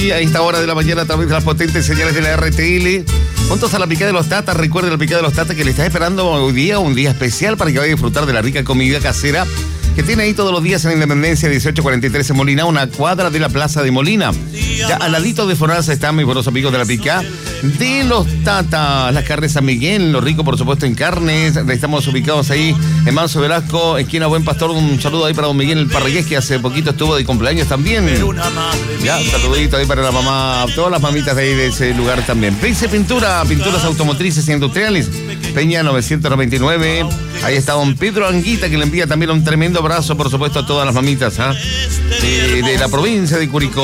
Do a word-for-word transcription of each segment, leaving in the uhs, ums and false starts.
A esta hora de la mañana a través de las potentes señales de la R T L. Juntos a la picada de los tatas. Recuerden la picada de los tatas que le está esperando hoy día, un día especial para que vaya a disfrutar de la rica comida casera que tiene ahí todos los días en Independencia dieciocho cuarenta y tres en Molina, una cuadra de la Plaza de Molina. Ya al ladito de Foralza están mis buenos amigos de la picada de los tatas, las carnes San Miguel, lo rico por supuesto en carnes. Estamos ubicados ahí en Manso Velasco, esquina Buen Pastor. Un saludo ahí para don Miguel el Parragués, que hace poquito estuvo de cumpleaños también. Ya, saludito ahí para la mamá, todas las mamitas de ahí de ese lugar también. Peixe Pintura, pinturas automotrices e industriales, Peña novecientos noventa y nueve. Ahí está don Pedro Anguita, que le envía también un tremendo abrazo, por supuesto, a todas las mamitas ¿eh? de, de la provincia de Curicó.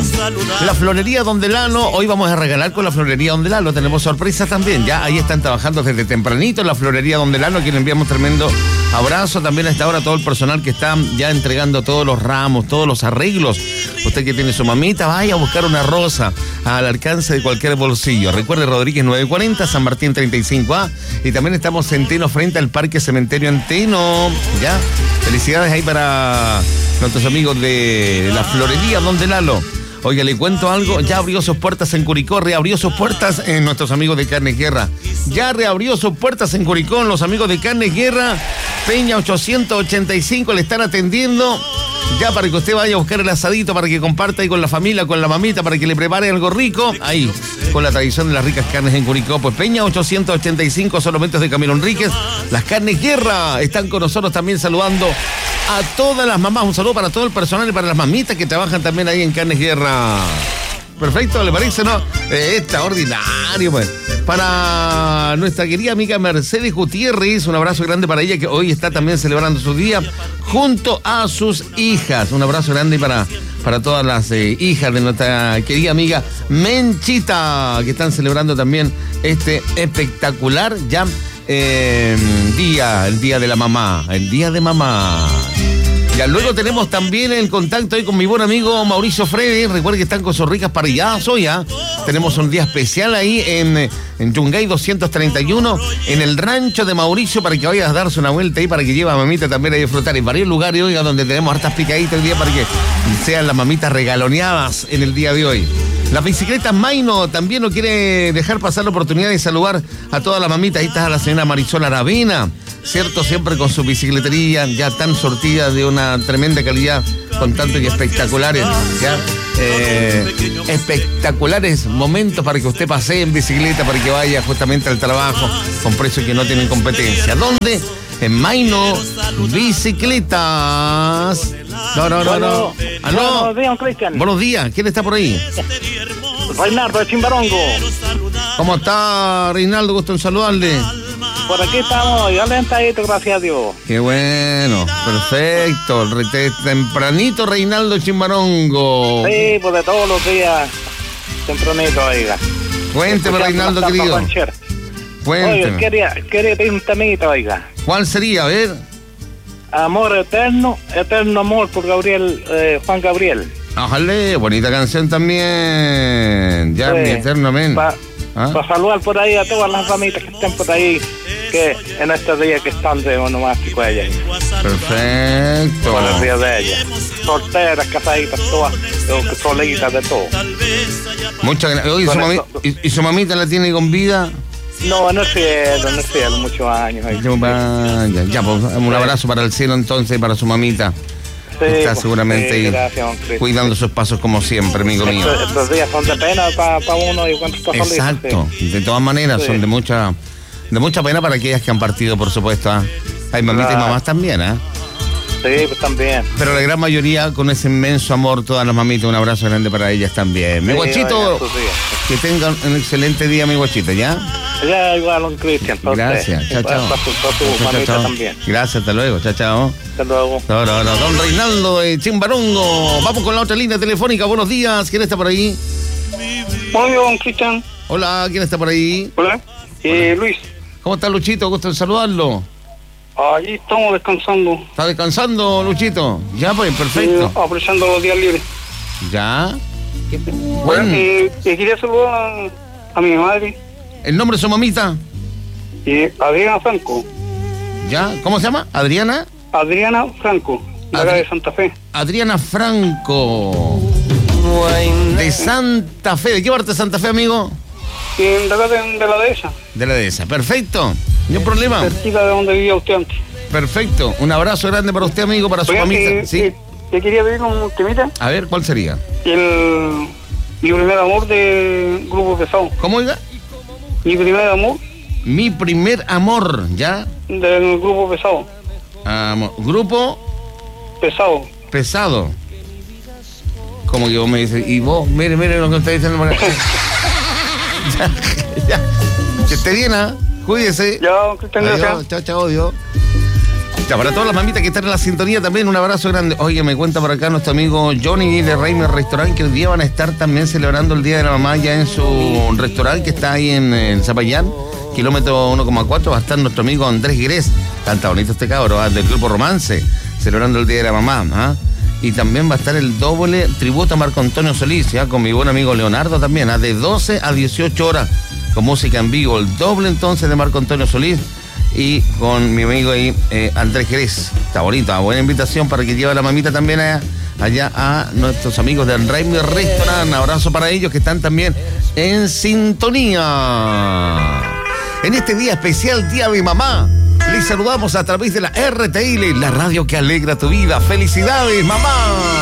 La florería Don Delano, hoy vamos a regalar con la florería Don Delano, tenemos sorpresa también, ya ahí están trabajando desde tempranito en la florería Don Delano, a quien le enviamos tremendo abrazo. También a esta hora todo el personal que está ya entregando todos los ramos, todos los arreglos. Usted que tiene su mamita, vaya a buscar una rosa al alcance de cualquier bolsillo. Recuerde, Rodríguez nueve cuarenta, San Martín treinta y cinco A, y también estamos en Teno, frente al Parque Cementerio Anteno, ya. Felicidades ahí para nuestros amigos de la florería Don Delano. Oiga, le cuento algo, ya abrió sus puertas en Curicó, reabrió sus puertas en nuestros amigos de Carnes Guerra. Ya reabrió sus puertas en Curicó, los amigos de Carnes Guerra, Peña ochocientos ochenta y cinco, le están atendiendo. Ya para que usted vaya a buscar el asadito, para que comparta ahí con la familia, con la mamita, para que le prepare algo rico. Ahí, con la tradición de las ricas carnes en Curicó. Pues Peña ochocientos ochenta y cinco, solamente de Camilo Enríquez. Las Carnes Guerra están con nosotros también saludando a todas las mamás. Un saludo para todo el personal y para las mamitas que trabajan también ahí en Carnes Guerra. Perfecto, ¿le parece, no? Eh, extraordinario, pues. Para nuestra querida amiga Mercedes Gutiérrez, un abrazo grande para ella, que hoy está también celebrando su día junto a sus hijas. Un abrazo grande para, para todas las eh, hijas de nuestra querida amiga Menchita, que están celebrando también este espectacular ya eh, día, el día de la mamá, el día de mamá. Ya, luego tenemos también el contacto ahí con mi buen amigo Mauricio Fredi. Recuerden que están con sus ricas parrilladas hoy, ¿eh? Tenemos un día especial ahí en, en Yungay doscientos treinta y uno, en el rancho de Mauricio, para que vayas a darse una vuelta ahí, para que lleve a mamita también a disfrutar. En varios lugares, oiga, donde tenemos hartas picaditas el día, para que sean las mamitas regaloneadas en el día de hoy. Las bicicletas Maino también no quiere dejar pasar la oportunidad de saludar a todas las mamitas. Ahí está la señora Marisol Aravena, ¿cierto? Siempre con su bicicletería ya tan sortida, de una tremenda calidad, con tantos y espectaculares, ya, eh, espectaculares momentos para que usted pase en bicicleta, para que vaya justamente al trabajo con precios que no tienen competencia. ¿Dónde? En Maino Bicicletas. No, no, no, no. ¿Aló? Buenos días, Cristian. Buenos días, ¿quién está por ahí? Reinaldo de Chimbarongo. ¿Cómo está, Reinaldo? Gusto en saludarle. Por aquí estamos, ya lentadito, gracias a Dios. Qué bueno, perfecto. Re- Tempranito, Reinaldo Chimbarongo. Sí, pues de todos los días, tempranito, oiga. Cuénteme, Reinaldo, querido. Cuénteme. Oiga, quería, quería pedir un temita, oiga. ¿Cuál sería? A ver. Amor eterno, eterno amor por Gabriel, eh, Juan Gabriel. Ájale, bonita canción también. Ya, Sí. mi eternamente. Para ¿Ah? pa saludar por ahí a todas las familias que estén por ahí, que en estos días que están de onomástico ellas. Perfecto. Por el día de ellas. Solteras, casaditas, todas, solitas, de todo. Muchas gracias. Oye, ¿y, su mami- y, ¿Y su mamita la tiene con vida? No, no es cielo, no es cielo, muchos años. Ahí. Ya, ya, pues, un abrazo para el cielo entonces, para su mamita. Sí, Está pues, seguramente sí, ahí gracias, don Cristo. cuidando sus pasos como siempre, amigo mío. Estos, estos días son de pena para pa uno y cuando está solito. Exacto. Sí. De todas maneras, Sí. son de mucha de mucha pena para aquellas que han partido, por supuesto. ¿eh? Hay mamitas Claro. y mamás también, ¿eh? Sí, pues también. Pero la gran mayoría con ese inmenso amor, todas las mamitas, un abrazo grande para ellas también. Mi Sí, guachito, oiga, sus días. que tengan un excelente día, mi guachito, ¿ya? Ya igual, don Cristian. para Gracias, usted. chao, Y para- chao. Para su, para su Chao, chao, mamita chao. también. Gracias, hasta luego, chao, chao. Hasta luego. No, no, no, don Reinaldo de Chimbarongo. Vamos con la otra línea telefónica, buenos días, ¿quién está por ahí? Hola, don Cristian. Hola, ¿quién está por ahí? Hola. Eh, Luis, ¿Cómo está Luchito? Gusto en saludarlo. allí estamos descansando. ¿Está descansando, Luchito? Ya, pues, perfecto. Eh, apreciando los días libres. Ya. Bueno, Bueno, eh, eh, quería saludar a, a mi madre, ¿el nombre de su mamita? eh, Adriana Franco. ¿Ya? ¿Cómo se llama? ¿Adriana? Adriana Franco, de acá Adri- de Santa Fe. Adriana Franco. De Santa Fe. ¿De qué parte de Santa Fe, amigo? Y de acá de, de la dehesa. De la dehesa. Perfecto. No hay problema. Cerquita de donde vivía usted antes. Perfecto. Un abrazo grande para usted, amigo, para su Oiga, familia. que- ¿Sí? que- que quería pedir un temita. A ver, ¿cuál sería? El, mi primer amor de Grupo Pesado. ¿Cómo, oiga? Mi primer amor Mi primer amor, ¿ya? del Grupo Pesado. Amor. Grupo Pesado. pesado. Como que vos me dices, y vos, mire, mire lo que está diciendo. por acá. ya, ya. Que esté bien, ¿ah? Cuídese. Ya, Cristian, Adiós, gracias. chao, chao, adiós. Ya, para todas las mamitas que están en la sintonía también, un abrazo grande. Oye, me cuenta por acá nuestro amigo Johnny de Reimer Restaurant que hoy día van a estar también celebrando el Día de la Mamá ya en su restaurante que está ahí en, en Zapayán, kilómetro uno coma cuatro. Va a estar nuestro amigo Andrés Gres, canta bonito este cabro, ¿ah? Del grupo Romance, celebrando el Día de la Mamá. ¿Ah? Y también va a estar el doble tributo a Marco Antonio Solís, ¿ya? Con mi buen amigo Leonardo también, ¿ah? De doce a dieciocho horas, con música en vivo. El doble entonces de Marco Antonio Solís. Y con mi amigo ahí, eh, Andrés Jerez. Está bonito, ¿ah? Buena invitación para que lleve a la mamita también allá, allá a nuestros amigos de Reimer Restaurant. Abrazo para ellos que están también en sintonía. En este día especial, Día de Mamá, les saludamos a través de la R T I, la radio que alegra tu vida. ¡Felicidades, mamá!